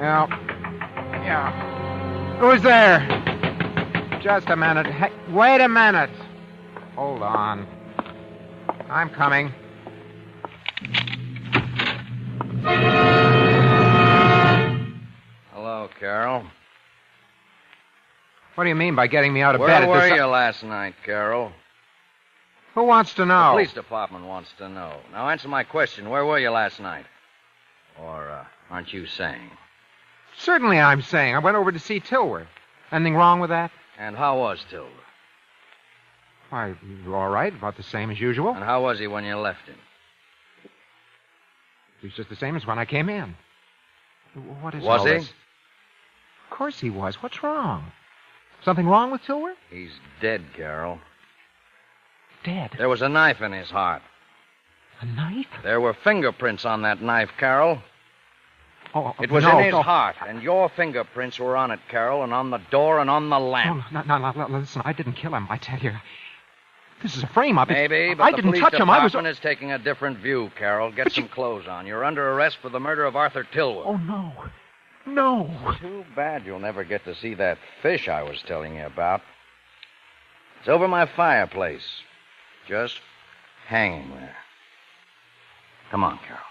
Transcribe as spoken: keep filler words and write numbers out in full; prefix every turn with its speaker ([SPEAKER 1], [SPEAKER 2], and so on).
[SPEAKER 1] Yeah. Yeah. Who's there? Just a minute. Hey, wait a minute. Hold on. I'm coming.
[SPEAKER 2] Hello, Carol.
[SPEAKER 1] What do you mean by getting me out of
[SPEAKER 2] Where
[SPEAKER 1] bed?
[SPEAKER 2] Where were
[SPEAKER 1] this...
[SPEAKER 2] you last night, Carol?
[SPEAKER 1] Who wants to know?
[SPEAKER 2] The police department wants to know. Now answer my question. Where were you last night? Or uh, aren't you saying?
[SPEAKER 1] Certainly I'm saying. I went over to see Tilworth. Anything wrong with that?
[SPEAKER 2] And how was Tilworth?
[SPEAKER 1] Why, all right. About the same as usual.
[SPEAKER 2] And how was he when you left him?
[SPEAKER 1] He was just the same as when I came in. What is
[SPEAKER 2] Was
[SPEAKER 1] all
[SPEAKER 2] he?
[SPEAKER 1] this? Of course he was. What's wrong? Something wrong with Tilworth?
[SPEAKER 2] He's dead, Carol.
[SPEAKER 1] Dead?
[SPEAKER 2] There was a knife in his heart.
[SPEAKER 1] A knife?
[SPEAKER 2] There were fingerprints on that knife, Carol.
[SPEAKER 1] Oh,
[SPEAKER 2] it was
[SPEAKER 1] no,
[SPEAKER 2] in his
[SPEAKER 1] no.
[SPEAKER 2] heart, and your fingerprints were on it, Carol, and on the door and on the lamp.
[SPEAKER 1] No, no, no, no, no, listen, I didn't kill him, I tell you. This is a frame-up.
[SPEAKER 2] Maybe, but
[SPEAKER 1] I
[SPEAKER 2] the
[SPEAKER 1] didn't
[SPEAKER 2] police
[SPEAKER 1] touch him. I was...
[SPEAKER 2] department is taking a different view, Carol. Get
[SPEAKER 1] But
[SPEAKER 2] some
[SPEAKER 1] you...
[SPEAKER 2] clothes on. You're under arrest for the murder of Arthur Tilworth.
[SPEAKER 1] Oh, no. No.
[SPEAKER 2] Too bad you'll never get to see that fish I was telling you about. It's over my fireplace. Just hanging there. Come on, Carol.